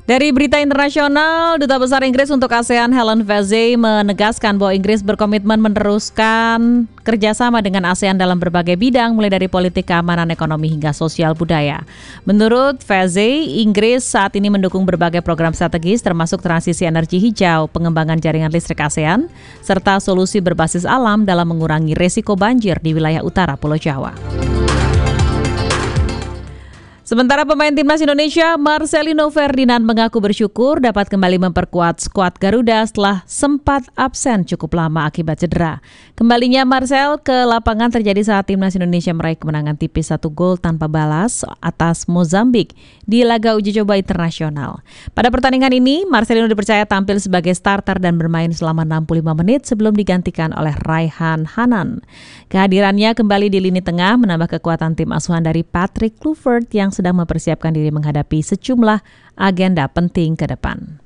Dari berita internasional, Duta Besar Inggris untuk ASEAN Helen Vazey menegaskan bahwa Inggris berkomitmen meneruskan kerjasama dengan ASEAN dalam berbagai bidang, mulai dari politik, keamanan, ekonomi, hingga sosial budaya. Menurut Vazey, Inggris saat ini mendukung berbagai program strategis termasuk transisi energi hijau, pengembangan jaringan listrik ASEAN, serta solusi berbasis alam dalam mengurangi resiko banjir di wilayah utara Pulau Jawa. Sementara pemain timnas Indonesia Marcelino Ferdinand mengaku bersyukur dapat kembali memperkuat skuad Garuda setelah sempat absen cukup lama akibat cedera. Kembalinya Marcel ke lapangan terjadi saat timnas Indonesia meraih kemenangan tipis 1 gol tanpa balas atas Mozambik di laga uji coba internasional. Pada pertandingan ini, Marcelino dipercaya tampil sebagai starter dan bermain selama 65 menit sebelum digantikan oleh Raihan Hanan. Kehadirannya kembali di lini tengah menambah kekuatan tim asuhan dari Patrick Kluivert yang sedang mempersiapkan diri menghadapi sejumlah agenda penting ke depan.